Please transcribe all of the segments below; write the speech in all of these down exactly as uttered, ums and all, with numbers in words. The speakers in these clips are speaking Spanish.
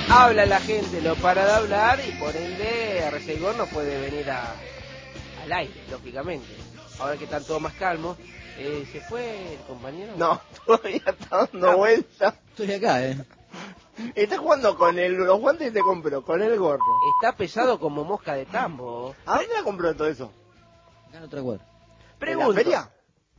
habla la gente, no para de hablar y por ende R C Gol no puede venir a, al aire, lógicamente. Ahora que están todos más calmos. Eh, ¿Se fue el compañero? No, todavía está dando ah, vuelta. Estoy acá, ¿eh? Está jugando con el, los guantes que se compró, con el gorro. Está pesado como mosca de tambo. ¿A dónde la compró todo eso? Acá en otra cuadra. Pregunto. ¿En la feria?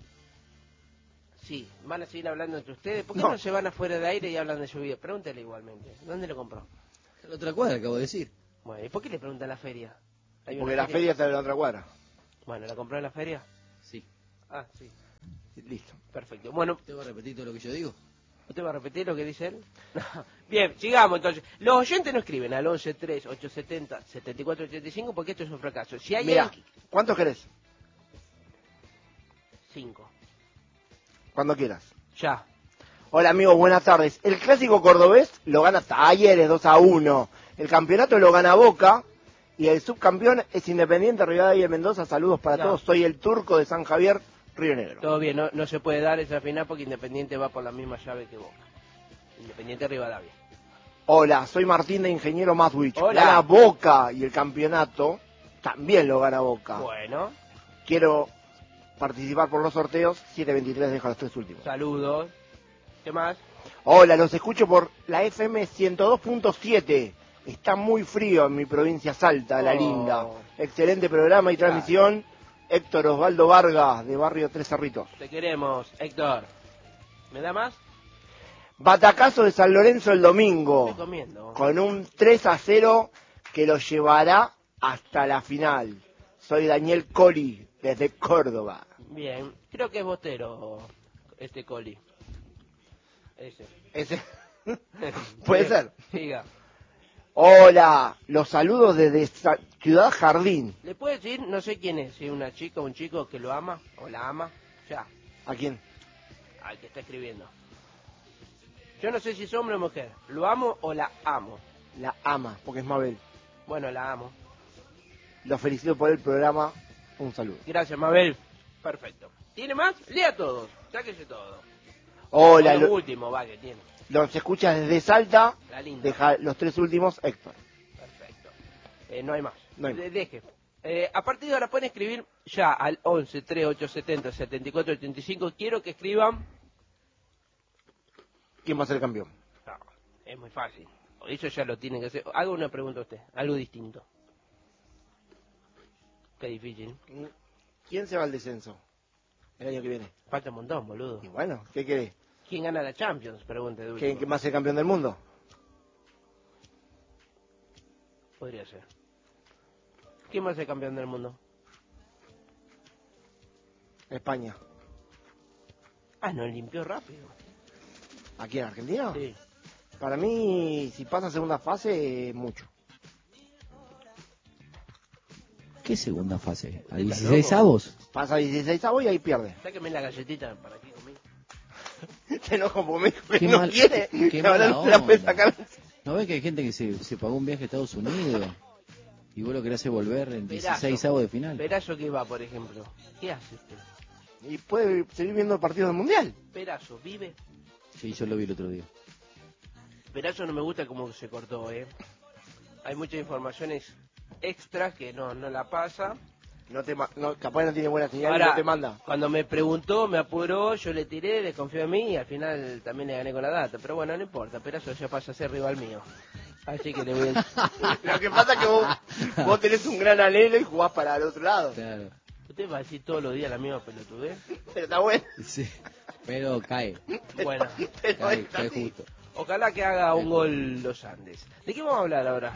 Sí, van a seguir hablando entre ustedes. ¿Por qué no, No. se van afuera de aire y hablan de su vida? Pregúntele igualmente. ¿Dónde lo compró? En la otra cuadra, acabo de decir. Bueno, ¿y por qué le preguntan la feria? ¿Hay Porque una la feria está en la otra cuadra. Bueno, ¿la compró en la feria? Sí. Ah, sí. Listo. Perfecto. Bueno, ¿Te voy a repetir todo lo que yo digo? ¿usted va a repetir lo que dice él? Bien, sigamos entonces. Los oyentes no escriben al once tres ocho siete cero siete cuatro ocho cinco porque esto es un fracaso. Si hay Mira, alguien... ¿cuántos querés? Cinco. Cuando quieras. Ya. Hola amigos, buenas tardes. El clásico cordobés lo gana Talleres dos a uno. El campeonato lo gana Boca. Y el subcampeón es Independiente Rivadavia de Mendoza. Saludos para No. todos. Soy el turco de San Javier, Río Negro. Todo bien, no, no se puede dar esa final porque Independiente va por la misma llave que Boca. Independiente Rivadavia. Hola, soy Martín de Ingeniero Maswich. Hola. Gana Boca y el campeonato también lo gana Boca. Bueno, Quiero participar por los sorteos. siete veintitrés deja los tres últimos. saludos. ¿Qué más? Hola, los escucho por la F M ciento dos punto siete. Está muy frío en mi provincia Salta, La Oh. Linda. Excelente programa y transmisión. Héctor Osvaldo Vargas, de Barrio Tres Cerritos. Te queremos, Héctor. ¿Me da más? Batacazo de San Lorenzo el domingo. Estoy comiendo. Con un tres a cero que lo llevará hasta la final. Soy Daniel Coli, desde Córdoba. Bien, creo que es bostero este Coli. Ese. Ese. Puede Bien, ser. Siga. Hola, los saludos desde Sa- Ciudad Jardín. ¿Le puede decir, no sé quién es, si es una chica o un chico que lo ama o la ama? Ya, ¿A quién? al que está escribiendo. Yo no sé si es hombre o mujer. ¿Lo amo o la amo? La ama, porque es Mabel. Bueno, la amo. Los felicito por el programa. Un saludo. Gracias, Mabel. Perfecto. ¿Tiene más? Lea todos. Sáquese todo. Hola, O lo lo- último, va, que tiene. los escuchas desde Salta. La linda. Deja los tres últimos, Héctor. Perfecto. Eh, no hay más. No hay más. De- Deje. Eh, a partir de ahora pueden escribir ya al once tres ocho siete cero siete cuatro ocho cinco. Quiero que escriban... ¿Quién va a ser el campeón? No, es muy fácil. Eso ya lo tienen que hacer. Haga una pregunta a usted. Algo distinto. Qué difícil. ¿Quién se va al descenso el año que viene? Falta un montón, boludo. Y bueno, ¿qué querés? ¿Quién gana la Champions? Pregunte de ¿Quién, último. quién va a ser campeón del mundo? Podría ser. ¿Quién va a ser campeón del mundo? España. Ah, nos limpió rápido. ¿Aquí en Argentina? Sí. Para mí, si pasa a segunda fase, mucho. ¿Qué segunda fase? ¿A ¿Estás dieciséis loco? avos? Pasa a dieciséis avos y ahí pierde. Sáqueme la galletita para aquí conmigo. Se enoja porque me dijo que Qué no mal- quiere. qué y ahora mala no se la puede onda. sacar. ¿No ves que hay gente que se, se pagó un viaje a Estados Unidos y vos lo querés hacer volver en dieciséis avos de final? Perazo que va, por ejemplo. ¿Qué hace usted? Y puede seguir viendo el partido del Mundial. Perazo, ¿vive? Sí, yo lo vi el otro día. Perazo no me gusta cómo se cortó, ¿eh? Hay muchas informaciones extras que no, no la pasa. No te ma- no, capaz no tiene buena señal y Ahora, no te manda. cuando me preguntó, me apuró, yo le tiré, desconfió en mí y al final también le gané con la data. Pero bueno, no importa, Perazo ya pasa a ser rival mío. Así que le voy a... Lo que pasa es que vos, vos tenés un gran anhelo y jugás para el otro lado. Claro. ¿Usted va a decir todos los días la misma pelotudez? Pero está bueno. Sí. Pero cae. Bueno, Pero Cae, está cae así. justo. ojalá que haga un gol los Andes. ¿De qué vamos a hablar ahora?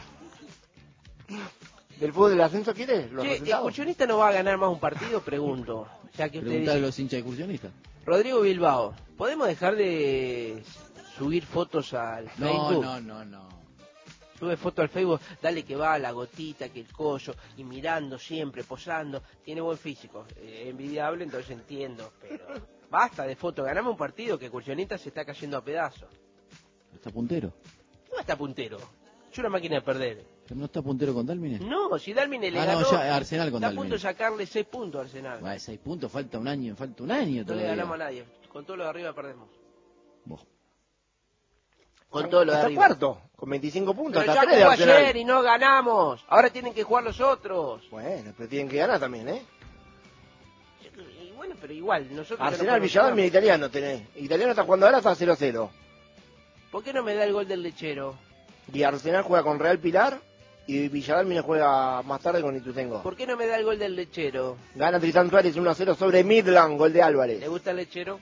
¿Del fútbol del ascenso quieres? ¿Los Che, resultados? ¿Excursionista no va a ganar más un partido? Pregunto. Ya que usted Preguntale a dice... los hinchas excursionistas. Rodrigo Bilbao, ¿podemos dejar de subir fotos al No, Facebook? no, no, no. Sube foto al Facebook, dale que va, la gotita, que el collo, y mirando siempre, posando. Tiene buen físico, eh, envidiable, entonces entiendo, pero basta de fotos. Ganame un partido que Excursionista se está cayendo a pedazos. ¿Está puntero? No está puntero, es una máquina de perder. ¿Pero no está puntero con Dálmine? No, si Dálmine le Ah, ganó, no, ya Arsenal con está a punto Dálmine. de sacarle seis puntos a Arsenal. Va, seis puntos, falta un año, falta un año No le todavía. ganamos a nadie, con todo lo de arriba perdemos. Vos. Con todo lo de Está arriba. cuarto. Con veinticinco puntos. Pero hasta ya tres de jugó Arsenal. ayer y no ganamos. Ahora tienen que jugar los otros. Bueno, pero tienen que ganar también, ¿eh? Y bueno, pero igual, nosotros... Arsenal, no Villarreal, mira, italiano tenés. Italiano está jugando ahora, está cero a cero. ¿Por qué no me da el gol del lechero? Y Arsenal juega con Real Pilar y Villarreal mira juega más tarde con Ituzaingó. ¿Por qué no me da el gol del lechero? Gana Tristán Suárez uno a cero sobre Midland, gol de Álvarez. ¿Le gusta el lechero?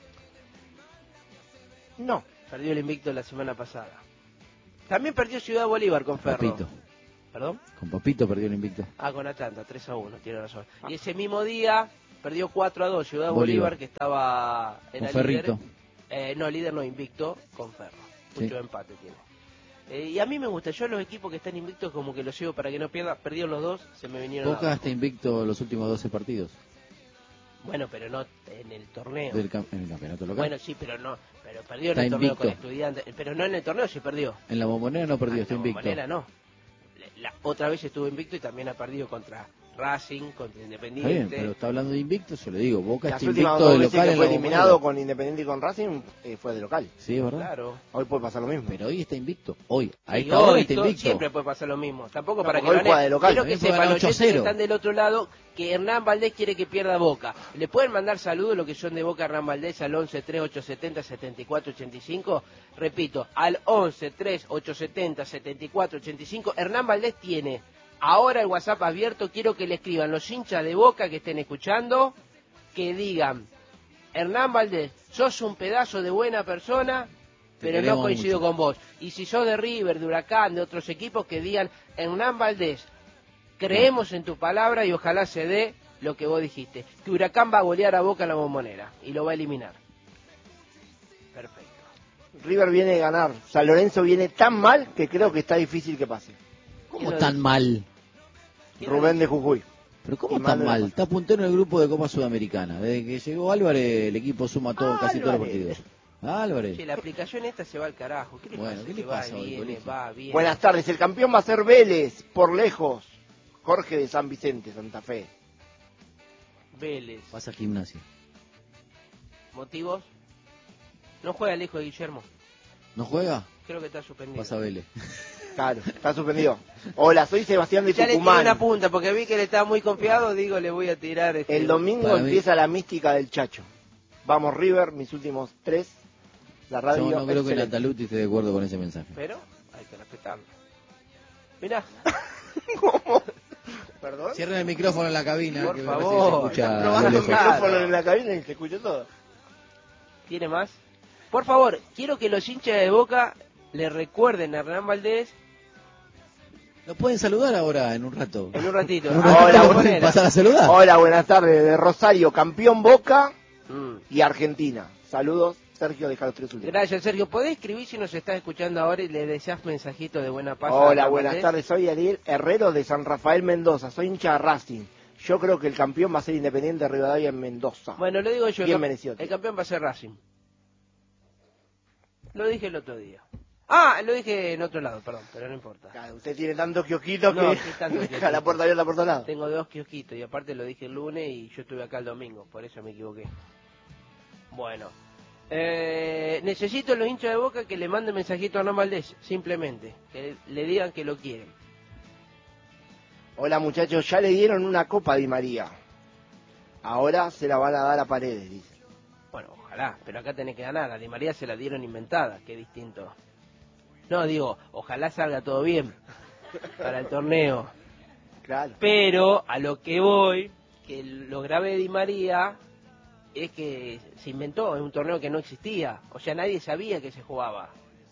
No. Perdió el invicto la semana pasada. También perdió Ciudad Bolívar con Ferro. Papito. ¿Perdón? Con Papito perdió el invicto. Ah, con Atlanta, tres a uno, tiene razón. Y ese mismo día perdió cuatro a dos Ciudad Bolívar, Bolívar. que estaba... Con Era Ferrito. líder. Eh, no, líder no, invicto con Ferro. Sí. Mucho empate tiene. Eh, y a mí me gusta, yo los equipos que están invictos como que los sigo para que no pierda. Perdieron los dos, se me vinieron Boca abajo. está invicto los últimos doce partidos Bueno, pero no en el torneo. del cam- en el campeonato local. Bueno, sí, pero no, pero perdió en Está el torneo invicto. con Estudiantes, pero no en el torneo, sí perdió. En la Bombonera no perdió, Ah, está en la invicto. Bombonera no. La, otra vez estuvo invicto y también ha perdido contra Racing, contra Está Independiente. bien, pero está hablando de invicto, yo le digo, Boca Las está últimas invicto dos de veces local que en fue la eliminado Bombonera. con Independiente y con Racing eh, fue de local. Sí, es verdad. Claro. Hoy puede pasar lo mismo. Pero hoy está invicto, hoy, a Y esta hora hoy está todo- invicto. siempre puede pasar lo mismo. Tampoco No, para que porque lo hoy juega de ane- local. Quiero que También puede sepan ganar los oyentes ocho a cero. que están del otro lado que Hernán Valdés quiere que pierda Boca. ¿Le pueden mandar saludos los que son de Boca a Hernán Valdés al once tres ocho setenta setenta y cuatro ochenta y cinco? Repito, al once tres ocho setenta setenta y cuatro ochenta y cinco. Hernán Valdés tiene ahora el WhatsApp abierto. Quiero que le escriban los hinchas de Boca que estén escuchando, que digan: Hernán Valdés, sos un pedazo de buena persona, Te pero no queremos coincido mucho. con vos. Y si sos de River, de Huracán, de otros equipos, que digan: Hernán Valdés, creemos en tu palabra y ojalá se dé lo que vos dijiste, que Huracán va a golear a Boca en la Bombonera y lo va a eliminar. Perfecto. River viene a ganar. San Lorenzo viene tan mal que creo que está difícil que pase. ¿Cómo ¿Quién lo tan dice? mal? ¿Quién lo Rubén dice? de Jujuy. Pero ¿cómo Y tan mal mal? de la- Está puntero en el grupo de Copa Sudamericana. Desde que llegó Álvarez, el equipo suma todo, casi todos los Álvarez. partidos. Álvarez. Che, la aplicación esta se va al carajo. ¿Qué le Bueno, pasa? ¿qué Que le va, pasa hoy, viene, colegio? va, viene. Buenas tardes. El campeón va a ser Vélez, por lejos. Jorge de San Vicente, Santa Fe. Vélez. Pasa Gimnasia. ¿Motivos? No juega el hijo de Guillermo. ¿No juega? Creo que está suspendido. Pasa Vélez. Claro, está suspendido. Hola, soy Sebastián de Ya le tiré Tucumán. una punta porque vi que le estaba muy confiado. Digo, le voy a tirar. Este... El domingo Para mí- empieza la mística del Chacho. Vamos River, mis últimos tres. La radio. Yo no creo que excelente. Nataluti esté de acuerdo con ese mensaje. Pero hay que respetarlo. Mirá. ¿Cómo? ¿Perdón? Cierren el micrófono en la cabina. Por que me favor, parece que se escucha están de probando Probando el lejos. Claro. micrófono en la cabina y se escuchó todo. ¿Tiene más? Por favor, quiero que los hinchas de Boca le recuerden a Hernán Valdés Lo pueden saludar ahora, en un rato. en un ratito. En un Ah, ratito Hola, lo buena pueden manera. pasar a saludar. Hola, buenas tardes. De Rosario, campeón Boca Mm. y Argentina. Saludos, Sergio de los tres últimos. Gracias, Sergio. ¿Podés escribir si nos estás escuchando ahora y le deseas mensajito de buena paz? a Hola, Hernán buenas Valdés? tardes. Soy Ariel Herrero de San Rafael, Mendoza. Soy hincha de Racing. Yo creo que el campeón va a ser Independiente de Rivadavia en Mendoza. Bueno, lo digo yo. Bien el, merecido, el tío. campeón va a ser Racing. Lo dije el otro día. Ah, lo dije en otro lado, perdón, pero no importa. Claro, usted tiene tantos kiosquitos No, que sí, tantos deja kiosquitos. la puerta abierta por todos lados. Tengo dos kiosquitos y aparte lo dije el lunes y yo estuve acá el domingo, por eso me equivoqué. Bueno, eh, necesito los hinchas de Boca que le manden mensajito a Hernán Valdés, simplemente, que le digan que lo quieren. Hola muchachos, ya le dieron una copa a Di María. Ahora se la van a dar a Paredes, dice. Bueno, ojalá, pero acá tenés que ganar, a Di María se la dieron inventada, qué distinto. No, digo, ojalá salga todo bien para el torneo. Claro. Pero a lo que voy, que lo grave de Di María es que se inventó en un torneo que no existía. O sea, nadie sabía que se jugaba.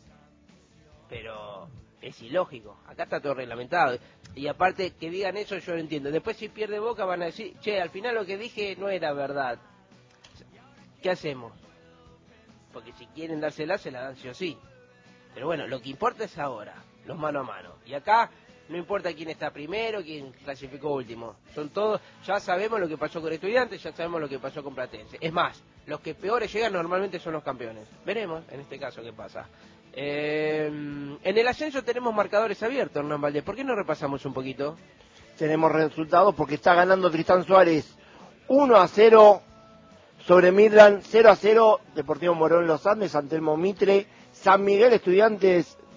Pero es ilógico. Acá está todo reglamentado. Y aparte, que digan eso yo lo entiendo. Después si pierde Boca van a decir, che, al final lo que dije no era verdad. ¿Qué hacemos? Porque si quieren dársela, se la dan sí o sí. Pero bueno, lo que importa es ahora, los mano a mano. Y acá no importa quién está primero, quién clasificó último. Son todos, ya sabemos lo que pasó con Estudiantes, ya sabemos lo que pasó con Platense. Es más, los que peores llegan normalmente son los campeones. Veremos en este caso qué pasa. Eh, en el ascenso tenemos marcadores abiertos, Hernán Valdés. ¿Por qué no repasamos un poquito? Tenemos resultados porque está ganando Tristán Suárez uno a cero sobre Midland, cero a cero Deportivo Morón Los Andes, Antelmo Mitre, San Miguel Estudiantes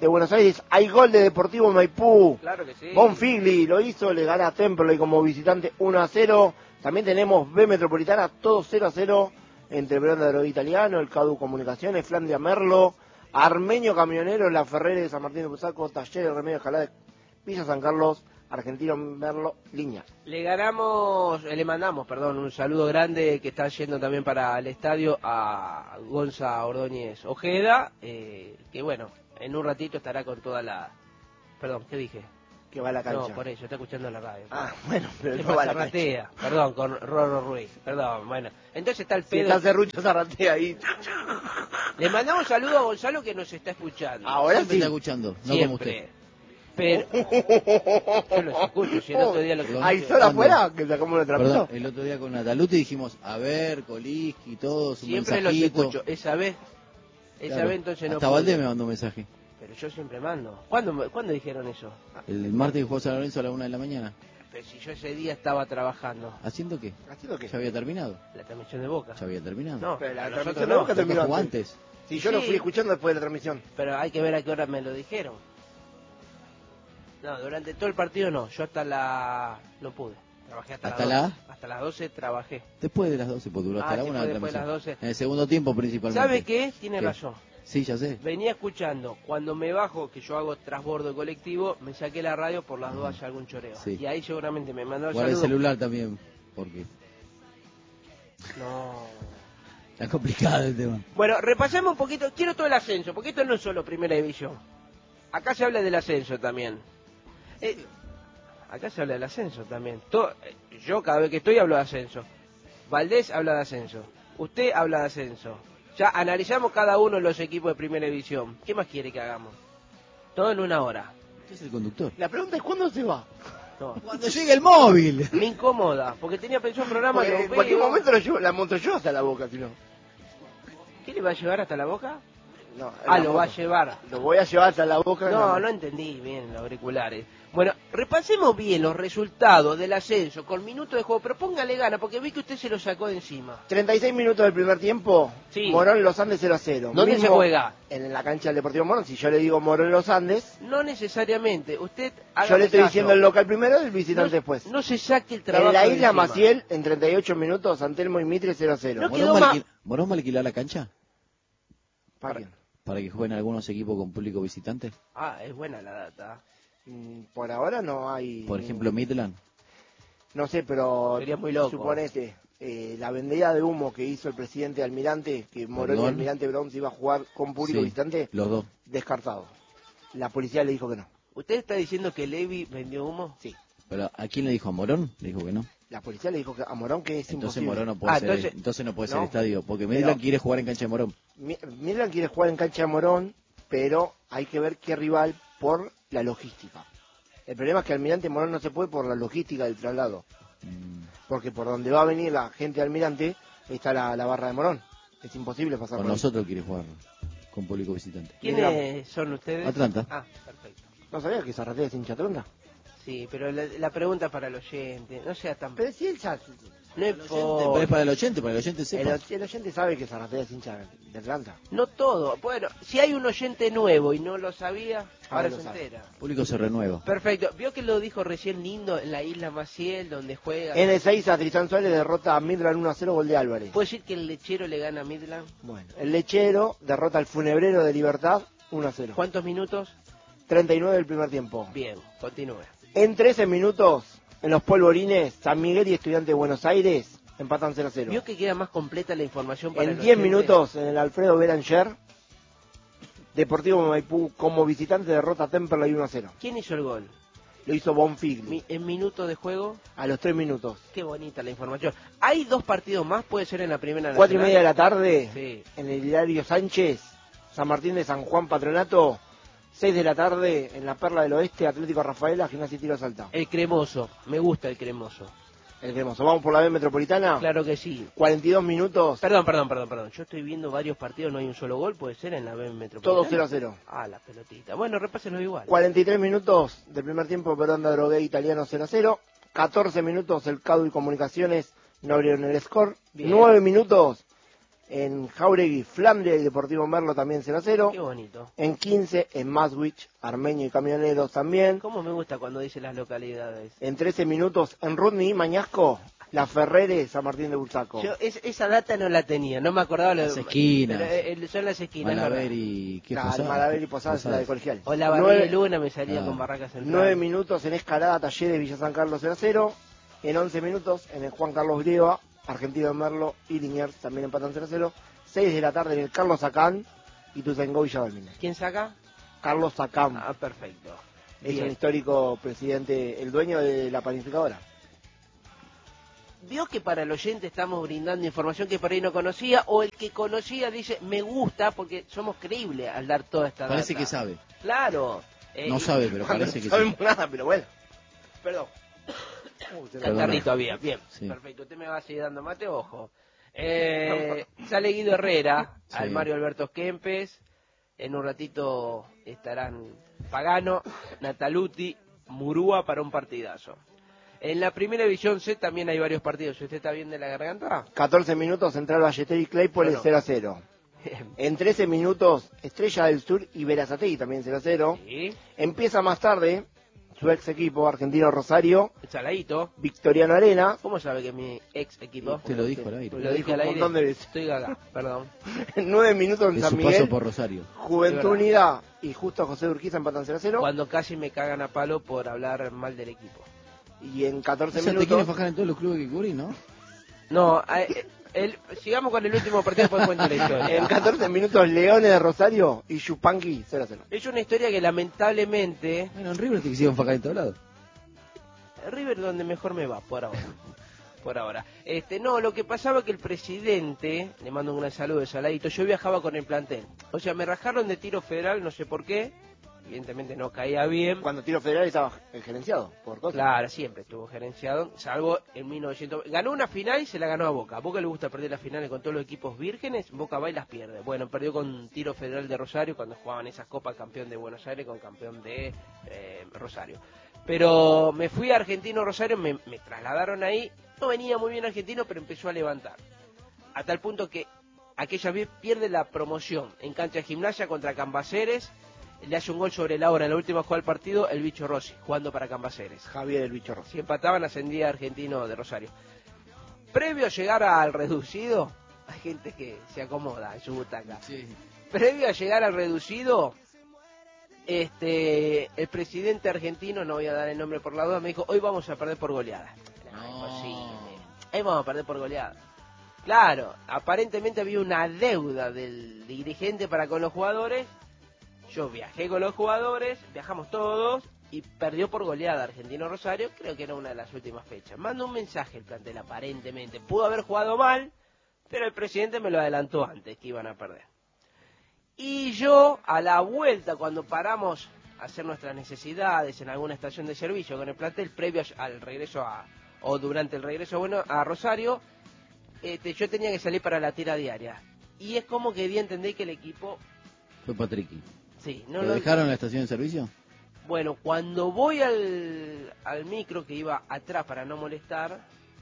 de Buenos Aires. Hay gol de Deportivo Maipú. Claro que sí. Bonfigli lo hizo, le gana a Temperley como visitante uno a cero. También tenemos B Metropolitana, todo cero a cero entre Verón de Drogué Italiano, el Cadu Comunicaciones, Flandia Merlo, Armenio Camionero, La Ferrere de San Martín de Pusaco, Talleres Remedio Escalada, Villa San Carlos, Argentino Merlo, Línea. Le ganamos, eh, le mandamos, perdón, un saludo grande que está yendo también para el estadio a Gonza Ordóñez Ojeda, eh, que bueno, en un ratito estará con toda la... Perdón, ¿qué dije? Que va a la cancha. No, por eso, está escuchando la radio. Ah, bueno, pero ¿Qué no va a la Zarratea? cancha. Perdón, con Roro Ruiz, perdón, bueno. Entonces está el Si pedo... está Cerrucho Zarratea ahí. Le mandamos saludo a Gonzalo que nos está escuchando. Ahora Siempre sí. está escuchando, no como usted. Siempre. Pero... Yo los escucho, si el otro día lo escuché. ¿Hay sol afuera? Que sacamos el trapito. Perdón, el otro día con Nataluti dijimos, a ver, Coliski, todo, su Siempre los mensajito. escucho. Esa vez, esa Claro. vez entonces no Hasta pude. Valdés me mandó un mensaje. Pero yo siempre mando. ¿Cuándo, me- ¿Cuándo dijeron eso? El, el martes jugó San Lorenzo a la una de la mañana. Pero si yo ese día estaba trabajando. ¿Haciendo qué? ¿Haciendo qué? Ya había terminado. La transmisión de Boca. Ya había terminado. No, Pero la nosotros transmisión de no. Boca Boca terminó jugó antes. antes. Si yo lo Sí. fui escuchando después de la transmisión. Pero hay que ver a qué hora me lo dijeron. No, durante todo el partido no. Yo hasta la... No pude. Trabajé hasta, ¿Hasta las la? doce. Hasta las doce trabajé. Después de las doce, porque duró hasta Ah, la sí, una fue la después de transmisión. las doce. En el segundo tiempo principalmente. ¿Sabe qué? Tiene ¿Qué? razón. Sí, ya sé. Venía escuchando, cuando me bajo, que yo hago transbordo de colectivo, me saqué la radio por las dudas haya algún choreo. Sí. Y ahí seguramente me mandó el Guarda el saludo. celular también, porque No. está complicado el tema. Bueno, repasemos un poquito, quiero todo el ascenso, porque esto no es solo primera división. Acá se habla del ascenso también. Eh, acá se habla del ascenso también. To- eh, yo cada vez que estoy hablo de ascenso. Valdés habla de ascenso. Usted habla de ascenso. Ya analizamos cada uno de los equipos de primera división. ¿Qué más quiere que hagamos? Todo en una hora. Usted es el conductor. La pregunta es ¿cuándo se va? No. Cuando llegue el móvil. Me incomoda, porque tenía pensado un programa Porque lo en cualquier veo. momento lo llevo- la monto yo hasta la boca, si no. ¿Qué le va a llevar hasta la boca? No, Ah, la lo va a moto. llevar. Lo voy a llevar hasta la boca. en la No, moto. no entendí bien los auriculares. Bueno, repasemos bien los resultados del ascenso con minutos de juego, pero póngale gana, porque vi que usted se lo sacó de encima. treinta y seis minutos del primer tiempo. Sí. Morón Los Andes cero a cero. ¿Dónde Mismo se juega? En la cancha del Deportivo Morón. Si yo le digo Morón Los Andes, No necesariamente, usted haga yo le estoy caso. diciendo el local primero y el visitante no, después. No se saque el trabajo En la de isla encima. Maciel, en treinta y ocho minutos, Santelmo y Mitre cero a cero. No ¿Morón quedó va, a ma- alquil- ¿Morón va a alquilar la cancha? ¿Para quién? Para que jueguen algunos equipos con público visitante. Ah, es buena la data. Mm, Por ahora no hay... Por ejemplo, Midland. No sé, pero Sería muy loco. suponete, eh, la vendida de humo que hizo el presidente Almirante, que Morón y Perdón. Almirante Brown se iba a jugar con público Sí, visitante, los dos. descartado. La policía le dijo que no. ¿Usted está diciendo que Levi vendió humo? Sí. Pero ¿a quién le dijo? ¿A Morón? Le dijo que no. La policía le dijo que a Morón que es Entonces imposible. Morón no puede Ah, ser, entonces- entonces no puede ser No. estadio, porque Pero- Midland quiere jugar en cancha de Morón. Mi- Midland quiere jugar en cancha de Morón, pero hay que ver qué rival por la logística. El problema es que Almirante Morón no se puede por la logística del traslado. Mm, Porque por donde va a venir la gente de Almirante está la, la barra de Morón. Es imposible pasar Con por ahí. nosotros quiere jugar con público visitante. ¿Quiénes son ustedes? Atlanta. Ah, perfecto. ¿No sabías que Zarratea es hincha tronda? Sí, pero la, la pregunta para el oyente, no sea tan... Pero si él ya... No es Pero por- es para el oyente, para el oyente El, sepa. el oyente sabe que Zarratea es hincha de Atlanta. No todo. Bueno, si hay un oyente nuevo y no lo sabía, ahora lo se sabe. entera. El público se renueva. Perfecto. Vio que lo dijo recién lindo en la isla Maciel, donde juega. N seis a Tristán Suárez derrota a Midland uno a cero, gol de Álvarez. ¿Puede decir que el lechero le gana a Midland? Bueno, el lechero derrota al funebrero de Libertad uno a cero. ¿Cuántos minutos? treinta y nueve del primer tiempo. Bien, continúe. En trece minutos, en los polvorines, San Miguel y Estudiantes de Buenos Aires empatan cero a cero. ¿Vio que queda más completa la información para En el diez oyente? minutos, en el Alfredo Beranger, Deportivo Maipú como visitante derrota a Temperley uno a cero. ¿Quién hizo el gol? Lo hizo Bonfigli Mi- en minutos de juego. a los tres minutos. Qué bonita la información. ¿Hay dos partidos más? ¿Puede ser en la primera Cuatro y nacional? media de la tarde, Sí. en el Hilario Sánchez, San Martín de San Juan Patronato. Seis de la tarde, en la Perla del Oeste, Atlético Rafaela, Gimnasia y Tiro Salta. El cremoso. Me gusta el cremoso. El cremoso. Vamos por la B Metropolitana. Claro que sí. cuarenta y dos minutos, Perdón, perdón, perdón, perdón. Yo estoy viendo varios partidos, no hay un solo gol, puede ser en la B Metropolitana. todo cero a cero. Ah, la pelotita. Bueno, repásenlo igual. cuarenta y tres minutos del primer tiempo, Perón de Drogué Italiano cero a cero. catorce minutos, el Cadu y Comunicaciones no abrieron el score. Bien. nueve minutos, En Jauregui, Flandria y Deportivo Merlo también cero a cero. Qué bonito. En quince, en Maswich, Armenio y Camioneros también. Cómo me gusta cuando dice las localidades. En trece minutos, en Rudni y Mañasco, La Ferrere, San Martín de Bursaco. Yo es, esa data no la tenía, no me acordaba. Las esquinas. Pero, eh, son las esquinas. Malaver y... ¿Qué Claro, Posadas? Malaver y Posadas, la de Colegial. O la Barriga de Luna me salía ah. con Barracas Central. nueve minutos en Escalada, Talleres, Villa San Carlos cero a cero. En once minutos, en el Juan Carlos Grieva, Argentino de Merlo y Liniers también empatan cero a cero. seis de la tarde en el Carlos Sacán y Tuzengó Villa Balmines. ¿Quién saca? Carlos Sacán. Ah, perfecto. Es Bien. un histórico presidente, el dueño de la panificadora. Vio que para el oyente estamos brindando información que por ahí no conocía, o el que conocía dice, me gusta, porque somos creíbles al dar toda esta data. Parece que sabe. Claro. Eh, no sabe, pero parece que no sabemos sí. nada, pero bueno. Perdón. Uh, Catarrito había, bien, sí. Perfecto. Usted me va a seguir dando mate, ojo. Eh, sale Guido Herrera, sí. al Mario Alberto Kempes. En un ratito estarán Pagano, Nataluti, Murúa para un partidazo. En la primera división C también hay varios partidos. ¿Usted está bien de la garganta? catorce minutos, Central Ballester y Claypole bueno. cero a cero. En trece minutos, Estrella del Sur y Verazategui también cero a cero. Sí. Empieza más tarde su ex equipo, Argentino Rosario. Saladito. Victoriano Arena. ¿Cómo sabe que es mi ex equipo? Te lo dijo al aire. Lo, lo dije al aire. Un montón de veces. Estoy gaga, perdón. En nueve minutos en de San su Miguel. Paso por Rosario. Juventud Unida y Justo José Urquiza empatan cero a cero. Cuando casi me cagan a palo por hablar mal del equipo. Y en catorce o sea, minutos... ¿te quieren fajar en todos los clubes que cubrís, no? No, eh, el, sigamos con el último partido, después cuento la historia. En catorce minutos, Leones de Rosario y Yupanqui cero a cero. Es una historia que lamentablemente... Bueno, en River te quisieron fajar en todos lados. River donde mejor me va, por ahora. Por ahora. Este, no, lo que pasaba es que el presidente, le mando un gran saludo de Saladito, yo viajaba con el plantel. O sea, me rajaron de Tiro Federal, no sé por qué. Evidentemente no caía bien. Cuando Tiro Federal estaba gerenciado por cosas. Claro, siempre estuvo gerenciado, salvo en mil novecientos... Ganó una final y se la ganó a Boca. A Boca le gusta perder las finales con todos los equipos vírgenes, Boca va y las pierde. Bueno, perdió con Tiro Federal de Rosario cuando jugaban esas copas, campeón de Buenos Aires con campeón de eh, Rosario. Pero me fui a Argentino Rosario, me, me trasladaron ahí, no venía muy bien Argentino, pero empezó a levantar. A tal punto que aquella vez pierde la promoción en cancha de Gimnasia contra Cambaceres. Le hace un gol sobre la hora en la última jugada del partido el Bicho Rossi, jugando para Cambaceres. Javier el Bicho Rossi. Si empataban, ascendía Argentino de Rosario. Previo a llegar al reducido, hay gente que se acomoda en su butaca. Sí. Previo a llegar al reducido, este, el presidente argentino, no voy a dar el nombre por la duda, me dijo, hoy vamos a perder por goleada. No, no. Imposible. Hoy vamos a perder por goleada. Claro, aparentemente había una deuda del dirigente para con los jugadores. Yo viajé con los jugadores, viajamos todos y perdió por goleada Argentino Rosario, creo que era una de las últimas fechas. Manda un mensaje el plantel aparentemente, pudo haber jugado mal, pero el presidente me lo adelantó antes que iban a perder. Y yo, a la vuelta, cuando paramos a hacer nuestras necesidades en alguna estación de servicio con el plantel, previo al regreso a, o durante el regreso bueno a Rosario, este, yo tenía que salir para la tira diaria. Y es como que di a entender que el equipo... Fue Patricky. Sí, no ¿Lo lo dejaron en la estación de servicio? Bueno, cuando voy al, al micro que iba atrás para no molestar,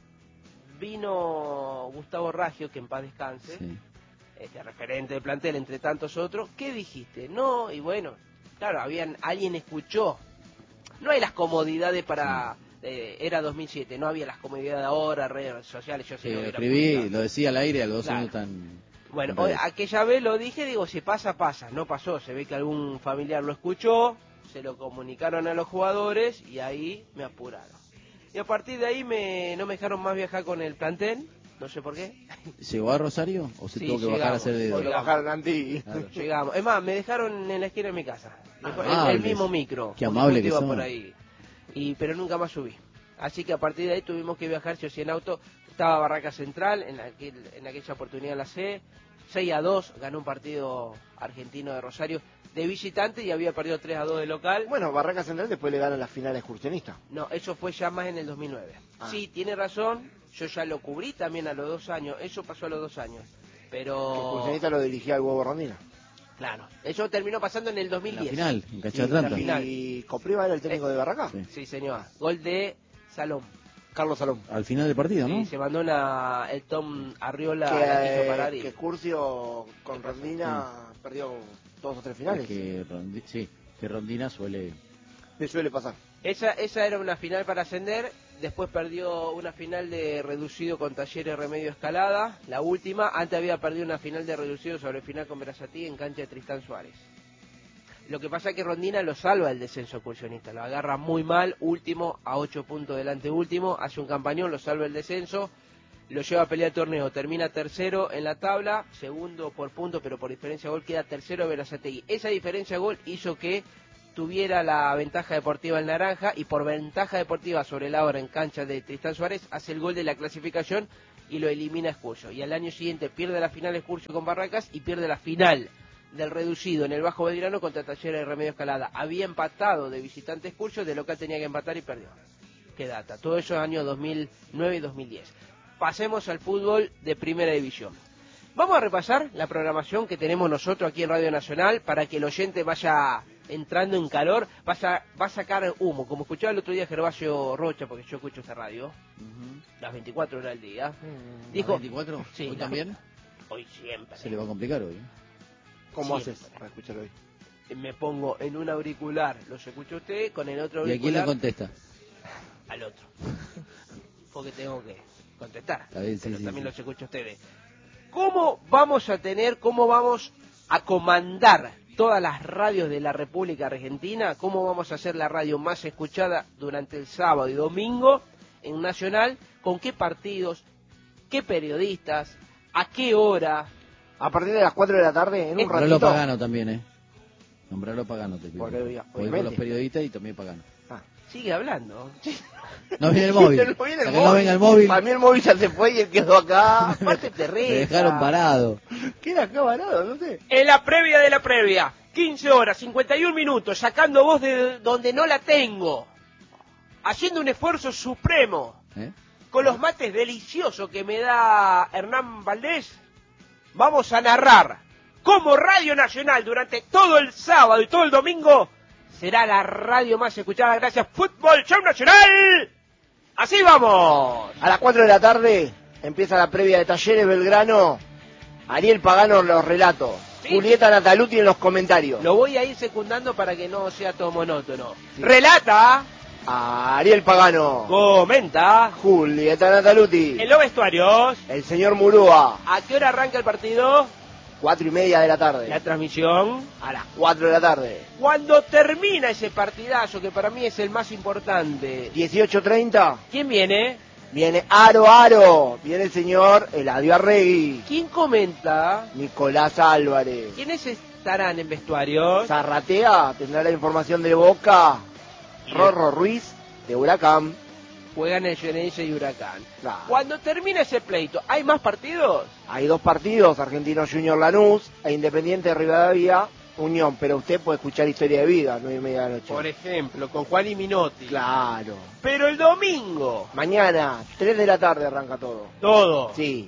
vino Gustavo Raggio, que en paz descanse, sí. este referente del plantel, entre tantos otros. ¿Qué dijiste? No, y bueno, claro, habían alguien escuchó. No hay las comodidades para... Sí. Eh, era dos mil siete, no había las comodidades de ahora, redes sociales. Yo sí, lo escribí, lo decía al aire, al dos claro. años tan... Bueno, hoy, aquella vez lo dije, digo, si pasa, pasa. No pasó, se ve que algún familiar lo escuchó, se lo comunicaron a los jugadores y ahí me apuraron. Y a partir de ahí me no me dejaron más viajar con el plantel, no sé por qué. ¿Llegó a Rosario o se sí, tuvo que llegamos, bajar a hacer de... Lo bajaron antes. Claro. Llegamos. Es más, me dejaron en la esquina de mi casa. Ah, el, el mismo micro. Qué amable que iba son. por ahí. Y, pero nunca más subí. Así que a partir de ahí tuvimos que viajar, yo sí en auto. Estaba Barraca Central, en, aquel, en aquella oportunidad la C. seis a dos ganó un partido argentino de Rosario de visitante y había perdido tres a dos de local. Bueno, Barraca Central después le gana la final excursionista. No, eso fue ya más en el dos mil nueve. Ah. Sí, tiene razón, yo ya lo cubrí también a los dos años, eso pasó a los dos años. Pero... El excursionista lo dirigía el Huevo Rondina. Claro, eso terminó pasando en el dos mil diez. La final, en Cachatranta. ¿Y Copriva era el técnico eh, de Barraca? Sí. sí, señor. Gol de Salón. Carlos Salón. Al final del partido, ¿no? Sí, se mandó una, el Tom Arriola Que, la quiso eh, parar y... que Curcio con Rondina Sí. perdió dos o tres finales. Es que Rondi- sí, que Rondina suele... Le suele pasar. Esa, esa era una final para ascender, después perdió una final de reducido con Talleres Remedio Escalada, la última, antes había perdido una final de reducido sobre final con Brazatí en cancha de Tristán Suárez. Lo que pasa es que Rondina lo salva el descenso excursionista, lo agarra muy mal, último, a ocho puntos delante último, hace un campañón, lo salva el descenso, lo lleva a pelear el torneo, termina tercero en la tabla, segundo por punto, pero por diferencia de gol queda tercero Berazategui. Esa diferencia de gol hizo que tuviera la ventaja deportiva el Naranja y por ventaja deportiva sobre la hora en cancha de Tristán Suárez hace el gol de la clasificación y lo elimina Excursio. Y al año siguiente pierde la final Excursio con Barracas y pierde la final del reducido en el Bajo Belgrano contra Talleres de Remedio Escalada. Había empatado de visitante Excursio, de local tenía que empatar y perdió. Qué data. Todo eso en años dos mil nueve y dos mil diez. Pasemos al fútbol de Primera División. Vamos a repasar la programación que tenemos nosotros aquí en Radio Nacional para que el oyente vaya entrando en calor, va a, va a sacar humo, como escuchaba el otro día Gervasio Rocha, porque yo escucho esta radio, uh-huh. las veinticuatro horas del día. Uh-huh. Dijo, ¿Las veinticuatro? Sí, ¿Hoy también? Hoy siempre. Se le va a complicar hoy. ¿Cómo siempre. haces para escuchar hoy? Me pongo en un auricular, los escucha usted, con el otro auricular. ¿Y a quién le contesta? Al otro. Porque tengo que contestar, bien, sí, pero sí, también sí. los escucha ustedes. ¿Cómo vamos a tener, cómo vamos a comandar todas las radios de la República Argentina? ¿Cómo vamos a hacer la radio más escuchada durante el sábado y domingo en Nacional? ¿Con qué partidos? ¿Qué periodistas? ¿A qué hora? A partir de las cuatro de la tarde, en un Nombralo ratito. Pagano también, ¿eh? Nombrarlo Pagano, te pido. Porque, Voy con los periodistas y también Pagano. Ah. Sigue hablando. No viene el móvil. No viene el Hasta que móvil. no venga el móvil. Para mí el móvil ya se fue y él quedó acá. Aparte te Me dejaron parado. Queda acá varado, no sé. En la previa de la previa, quince horas, cincuenta y un minutos, sacando voz de donde no la tengo, haciendo un esfuerzo supremo, ¿Eh? con los mates deliciosos que me da Hernán Valdés, vamos a narrar cómo Radio Nacional durante todo el sábado y todo el domingo será la radio más escuchada gracias Fútbol Show Nacional. Así vamos. A las cuatro de la tarde empieza la previa de Talleres Belgrano. Ariel Pagano en los relatos. Sí. Julieta Nataluti en los comentarios. Lo voy a ir secundando para que no sea todo monótono. Sí. Relata. Ariel Pagano. Comenta. Julieta Nataluti. En los vestuarios. El señor Murúa. ¿A qué hora arranca el partido? Cuatro y media de la tarde. La transmisión. A las cuatro de la tarde. Cuando termina ese partidazo, que para mí es el más importante. dieciocho treinta. ¿Quién viene? Viene Aro Aro. Viene el señor Eladio Arregui. ¿Quién comenta? Nicolás Álvarez. ¿Quiénes estarán en vestuarios? Zarratea tendrá la información de Boca. Rorro Ruiz de Huracán. Juegan el Geneise y Huracán. Claro. Cuando termina ese pleito, ¿hay más partidos? Hay dos partidos, Argentino Junior Lanús e Independiente de Rivadavia Unión, pero usted puede escuchar Historia de Vida, nueve y media de la noche. Por ejemplo, con Juan y Minotti. Claro. Pero el domingo. Mañana, tres de la tarde arranca todo. Todo. Sí.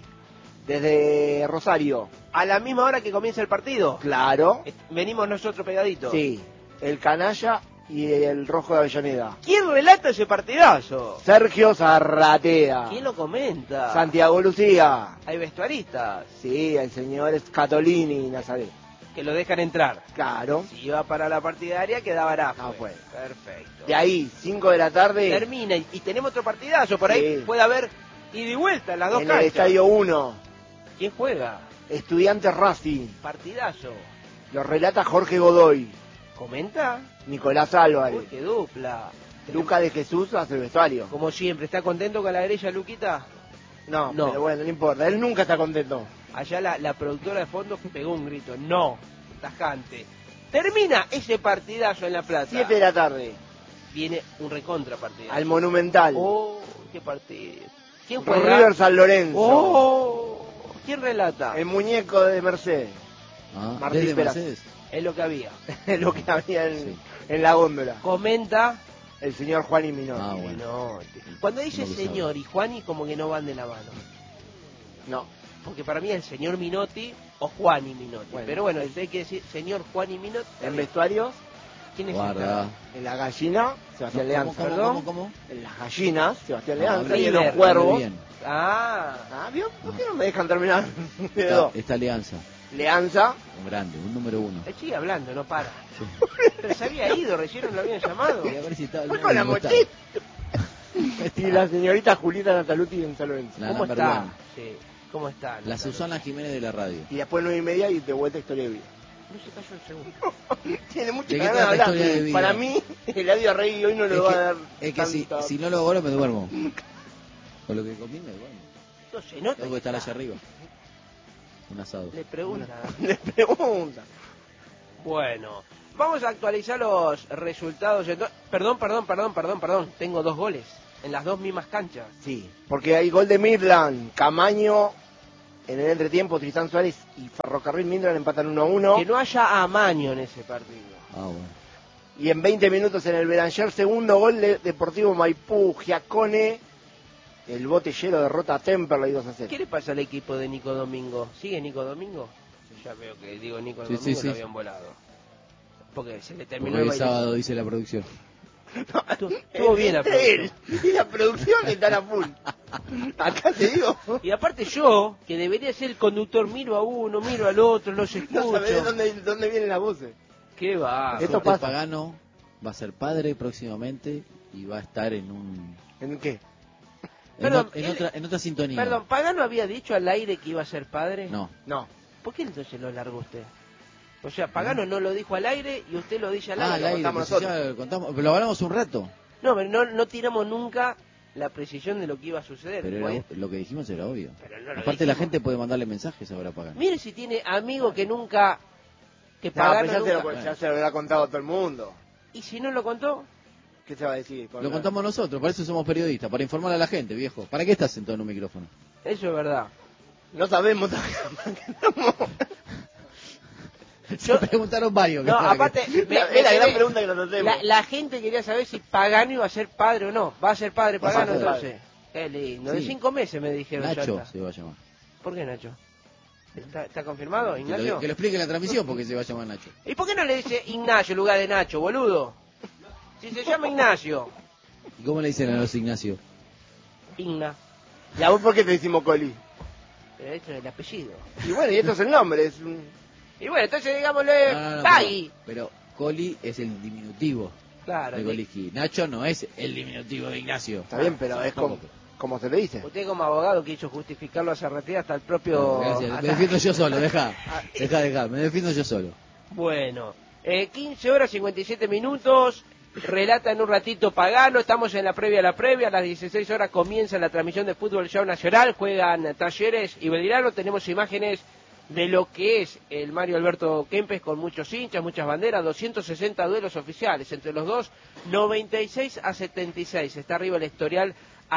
Desde Rosario. ¿A la misma hora que comienza el partido? Claro. Venimos nosotros pegaditos. Sí. El Canalla y el Rojo de Avellaneda. ¿Quién relata ese partidazo? Sergio Zarratea. ¿Quién lo comenta? Santiago Lucía. Hay vestuaristas. Sí, el señor Scatolini Nazaret. Que lo dejan entrar. Claro. Si iba para la partidaria, quedaba barajo. Ah, bueno. Perfecto. De ahí, cinco de la tarde. Termina y, y tenemos otro partidazo. Por ahí Sí. puede haber ida y vuelta en las dos en canchas. el Estadio uno. ¿Quién juega? Estudiantes Racing. Partidazo. Lo relata Jorge Godoy. ¿Comenta? Nicolás Álvarez. Uy, qué dupla. Luca de Jesús hace el vestuario. Como siempre, ¿está contento con la derecha, Luquita? No, No. pero bueno, no importa. Él nunca está contento. Allá la, la productora de fondo pegó un grito. No, tajante. Termina ese partidazo en La Plata. Siete de la tarde. Viene un recontra partidazo. Al Monumental. Oh, qué partido. ¿Quién juega? River San Lorenzo. Oh, ¿quién relata? El muñeco de Mercedes. Ah, Martín desde Peraz. Mercedes. Es lo que había. Es lo que había en, Sí. en la góndola. Comenta. El señor Juan y Minotti. Ah, bueno. Minotti. Cuando dice No lo señor sabe. y Juani, como que no van de la mano. No. Porque para mí es el señor Minotti o Juan y Minotti. Bueno. Pero bueno, usted hay que decir señor Juan y Minotti. En vestuarios, ¿Quién es Guarda. esta? En la gallina, Sebastián No, Leanza. ¿cómo, cómo, ¿Perdón? cómo, cómo? En las gallinas, Sebastián No, Leanza. hable Y en bien, los cuervos. hable bien. Ah, Ah, ¿vio? ¿Por qué no me dejan terminar? Esta, esta alianza, Leanza. un grande, un número uno. él sigue hablando, no para. Sí. Pero se había ido, recién lo habían llamado. Y a ver si estaba el Fue nuevo con la como estaba. mochila. Y la señorita Julieta Nataluti en San Lorenzo. La ¿Cómo number está? one. Sí, ¿cómo está? La Susana Jiménez de la radio. Y después nueve y media y de vuelta historia de vida. No se cayó el segundo. Tiene mucha ¿De qué ganas de trata hablar. Historia de Vida? Para mí, Eladio Rey hoy no le Es va que, a dar es que si, tanta- si no lo hago ahora me duermo. Con lo que comí me duermo. No se nota. Tengo que estar allá arriba. Un asado. Le pregunta. Le pregunta. Bueno, vamos a actualizar los resultados. Entonces, perdón, perdón, perdón, perdón, perdón. Tengo dos goles en las dos mismas canchas. Sí, porque hay gol de Midland, Camaño en el entretiempo, Tristán Suárez y Ferrocarril Midland empatan uno a uno. Que no haya amaño en ese partido. Ah, bueno. Y en veinte minutos en el Belanger, segundo gol de Deportivo Maipú, Giacone. El botellero derrota a Temperley dos a cero. ¿Qué le pasa al equipo de Nico Domingo? ¿Sigue Nico Domingo? Ya veo que digo Nico Sí, Domingo sí, sí. lo habían volado. Porque se le terminó Porque el hoy es baile. sábado, dice la producción. Estuvo estuvo bien la Entre él producción. y la producción están a full. Acá te digo, Y aparte yo, que debería ser el conductor, miro a uno, miro al otro, los escucho. no sabés de dónde, dónde vienen las voces. ¿Qué va? Esto Jorge pasa. Pagano va a ser padre próximamente y va a estar en un ¿En qué? en, Perdón, o- en él- otra en otra sintonía. Perdón, ¿Pagano había dicho al aire que iba a ser padre? No. No. ¿Por qué entonces lo largó usted? O sea, Pagano no lo dijo al aire y usted lo dice al Ah, aire. al lo aire, contamos pues, nosotros. ya lo contamos, pero lo hablamos un rato. No, pero no, no tiramos nunca la precisión de lo que iba a suceder. Pero Pues, era- lo que dijimos era obvio. Pero no lo Aparte la dijimos. gente puede mandarle mensajes ahora a Pagano. mire si tiene amigos que nunca... Que No, Pagano pero ya se, nunca... lo, ya se lo habrá contado todo el mundo. ¿Y si no lo contó? ¿Qué se va a decir? Lo contamos nosotros, para eso somos periodistas, para informar a la gente, viejo. ¿Para qué estás sentado en un micrófono? Eso es verdad. No sabemos todavía. Se preguntaron varios. No, que- aparte... me- Es la me- gran me- pregunta que nos hacemos. La, la gente quería saber si Pagano iba a ser padre o no. ¿Va a ser padre Va a Pagano ser entonces? Qué lindo. De Sí. cinco meses me dijeron. ya Nacho está. se va a llamar. ¿Por qué Nacho? ¿Está, está confirmado, Que Ignacio? lo, que lo explique en la transmisión porque se va a llamar Nacho. ¿Y por qué no le dice Ignacio en lugar de Nacho, boludo? Si se llama Ignacio. ¿Y cómo le dicen a los Ignacio? Igna. ¿Y a vos por qué te decimos Coli? Pero esto es el apellido. Y bueno, y esto es el nombre. Es un... Y bueno, entonces digámosle No, no, no, Pagui. pero, pero Coli es el diminutivo Claro. de de- Coliski. Nacho no es el diminutivo de Ignacio. Está bien, pero es como, como se le dice. Usted como abogado quiso justificarlo hace ratito hasta el propio... No, gracias. hasta- Me defiendo yo solo, deja. Deja, deja. Me defiendo yo solo. Bueno, eh, quince horas cincuenta y siete minutos, relata en un ratito Pagano, estamos en la previa a la previa, a las dieciséis horas comienza la transmisión de Fútbol Show Nacional, juegan Talleres y Belgrano, tenemos imágenes de lo que es el Mario Alberto Kempes con muchos hinchas, muchas banderas, doscientos sesenta duelos oficiales entre los dos, noventa y seis a setenta y seis, está arriba el historial,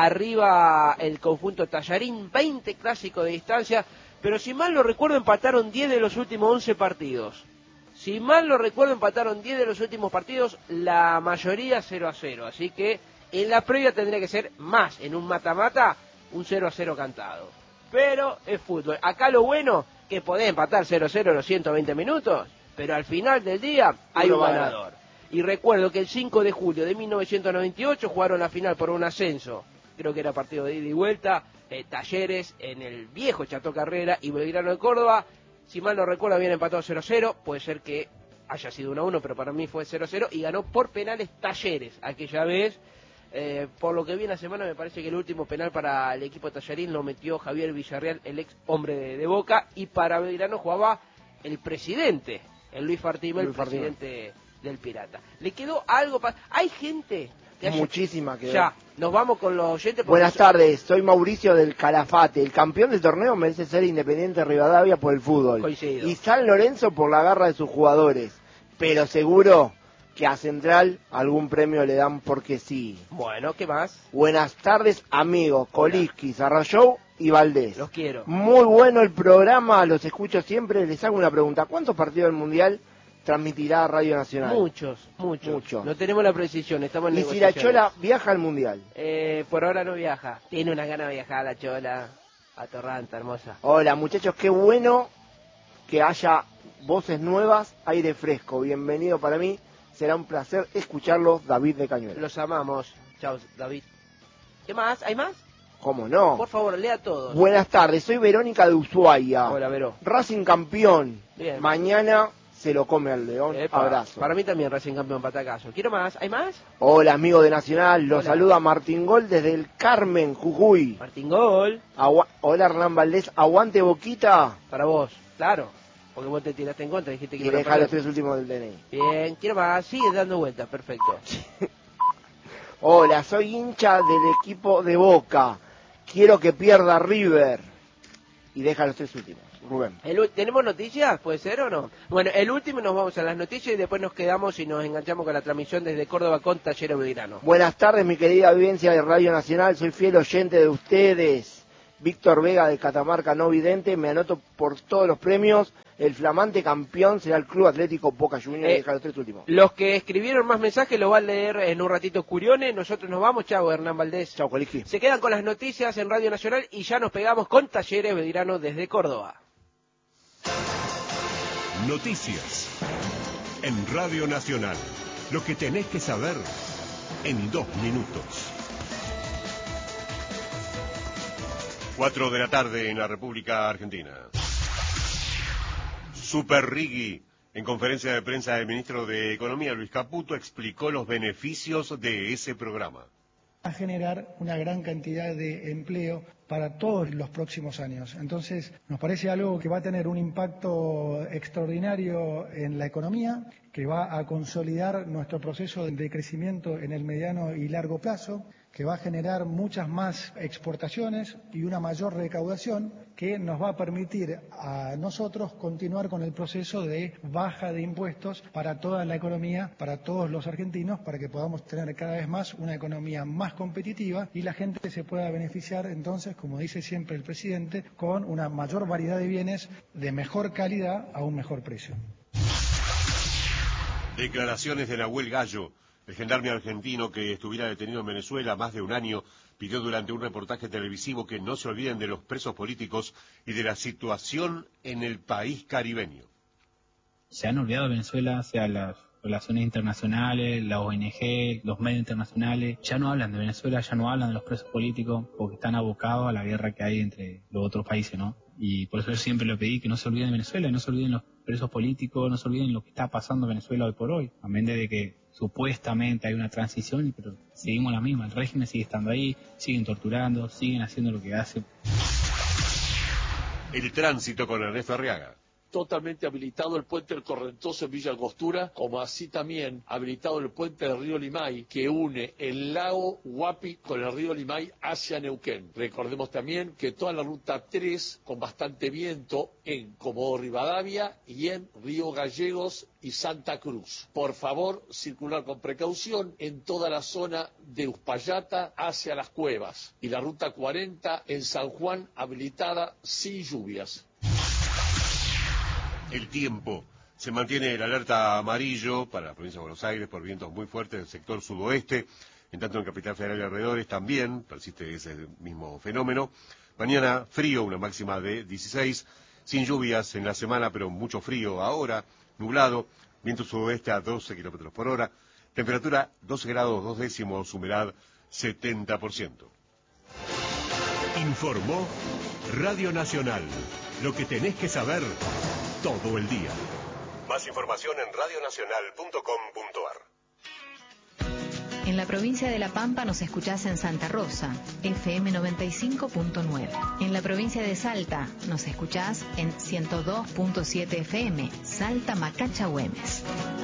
arriba el conjunto Tallarín, veinte clásicos de distancia, pero si mal no recuerdo empataron diez de los últimos once partidos. Si mal no recuerdo, empataron diez de los últimos partidos, la mayoría cero a cero. Así que en la previa tendría que ser más, en un mata-mata, un cero a cero cantado. Pero es fútbol. Acá lo bueno, que podés empatar cero a cero en los ciento veinte minutos, pero al final del día hay Uno un va a ganar. ganador. Y recuerdo que el cinco de julio de mil novecientos noventa y ocho jugaron la final por un ascenso. Creo que era partido de ida y vuelta, eh, Talleres en el viejo Chato Carrera y Belgrano de Córdoba. Si mal no recuerdo, habían empatado cero a cero. Puede ser que haya sido uno a uno, pero para mí fue cero a cero. Y ganó por penales Talleres aquella vez. Eh, por lo que vi en la semana, me parece que el último penal para el equipo Tallarín lo metió Javier Villarreal, el ex hombre de, de Boca. Y para Belgrano jugaba el presidente, el Luis Fartima, el Luis Fartima. presidente del Pirata. ¿Le quedó algo para...? Hay gente... que haya- Muchísima que Ya, nos vamos con los oyentes. porque Buenas yo- tardes, soy Mauricio del Calafate. El campeón del torneo merece ser Independiente Rivadavia por el fútbol. Coincido. Y San Lorenzo por la garra de sus jugadores. Pero seguro que a Central algún premio le dan porque sí. Bueno, ¿qué más? Buenas tardes, amigos. Coliski, Sarrayou y Valdés. Los quiero. Muy bueno el programa, los escucho siempre. Les hago una pregunta. ¿Cuántos partidos del Mundial transmitirá Radio Nacional? Muchos, muchos. Muchos. No tenemos la precisión, estamos en Y si negociaciones. la Chola viaja al Mundial. Eh, por ahora no viaja. Tiene una gana de viajar la Chola. A Torranta, hermosa. Hola muchachos, qué bueno que haya voces nuevas, aire fresco. Bienvenido para mí, Será un placer escucharlos, David de Cañuelas. Los amamos. Chao, David. ¿Qué más? ¿Hay más? ¿Cómo no? Por favor, lea todos. Buenas tardes, soy Verónica de Ushuaia. Hola, Vero. Racing campeón. Bien. Mañana se lo come al León. Epa, abrazo. Para mí también Racing campeón, patacazo. Quiero más. ¿Hay más? Hola, amigo de Nacional. Los Hola. saluda Martín Gol desde el Carmen, Jujuy. Martín Gol. Agua- Hola, Hernán Valdés. Aguante, Boquita. Para vos, claro. Porque vos te tiraste en contra, dijiste que Y iban a deja los perder. tres últimos del D N I. Bien, quiero más. Sigue dando vueltas, perfecto. Hola, soy hincha del equipo de Boca. Quiero que pierda River. Y deja los tres últimos. Rubén. El u- ¿Tenemos noticias? ¿Puede ser o no? Bueno, el último nos vamos a las noticias y después nos quedamos y nos enganchamos con la transmisión desde Córdoba con Talleres Belgrano. Buenas tardes, mi querida audiencia de Radio Nacional. Soy fiel oyente de ustedes. Víctor Vega de Catamarca No Vidente. Me anoto por todos los premios. El flamante campeón será el Club Atlético Boca Juniors. Eh, y deja los tres últimos. Los que escribieron más mensajes lo va a leer en un ratito Curione. Nosotros nos vamos. Chao, Hernán Valdés. Chao, Coligi. Se quedan con las noticias en Radio Nacional y ya nos pegamos con Talleres Belgrano desde Córdoba. Noticias en Radio Nacional. Lo que tenés que saber en dos minutos. Cuatro de la tarde en la República Argentina. Super Riggi. En conferencia de prensa, el ministro de Economía, Luis Caputo, explicó los beneficios de ese programa. A generar una gran cantidad de empleo para todos los próximos años. Entonces, nos parece algo que va a tener un impacto extraordinario en la economía, que va a consolidar nuestro proceso de crecimiento en el mediano y largo plazo, que va a generar muchas más exportaciones y una mayor recaudación que nos va a permitir a nosotros continuar con el proceso de baja de impuestos para toda la economía, para todos los argentinos, para que podamos tener cada vez más una economía más competitiva y la gente se pueda beneficiar entonces, como dice siempre el presidente, con una mayor variedad de bienes de mejor calidad a un mejor precio. Declaraciones de Nahuel Gallo, el gendarme argentino que estuviera detenido en Venezuela más de un año, pidió durante un reportaje televisivo que no se olviden de los presos políticos y de la situación en el país caribeño. Se han olvidado de Venezuela, sea las relaciones internacionales, la O N G, los medios internacionales, ya no hablan de Venezuela, ya no hablan de los presos políticos, porque están abocados a la guerra que hay entre los otros países, ¿no? Y por eso yo siempre le pedí que no se olviden de Venezuela, no se olviden los presos políticos, no se olviden lo que está pasando en Venezuela hoy por hoy, a menos de que supuestamente hay una transición, pero seguimos la misma, el régimen sigue estando ahí, siguen torturando, siguen haciendo lo que hacen. El tránsito con Ernesto Arriaga. Totalmente habilitado el puente del Correntoso en Villa Angostura, como así también habilitado el puente del río Limay, que une el lago Huapi con el río Limay hacia Neuquén. Recordemos también que toda la ruta tres, con bastante viento, en Comodoro Rivadavia y en Río Gallegos y Santa Cruz. Por favor, circular con precaución en toda la zona de Uspallata hacia las cuevas. Y la ruta cuarenta en San Juan habilitada sin lluvias. El tiempo. Se mantiene el alerta amarillo para la provincia de Buenos Aires por vientos muy fuertes del sector sudoeste. En tanto en Capital Federal y alrededores también persiste ese mismo fenómeno. Mañana frío, una máxima de dieciséis. Sin lluvias en la semana, pero mucho frío ahora. Nublado. Viento sudoeste a doce kilómetros por hora. Temperatura doce grados dos décimos. Humedad setenta por ciento. Informó Radio Nacional. Lo que tenés que saber todo el día. Más información en radio nacional punto com punto ar. En la provincia de La Pampa nos escuchás en Santa Rosa, F M noventa y cinco punto nueve. En la provincia de Salta nos escuchás en ciento dos punto siete F M, Salta Macacha Güemes.